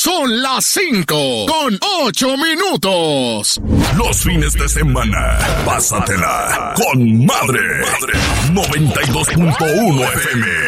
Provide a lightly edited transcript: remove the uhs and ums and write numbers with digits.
Son las 5:08. Los fines de semana, pásatela con madre. 92.1 FM.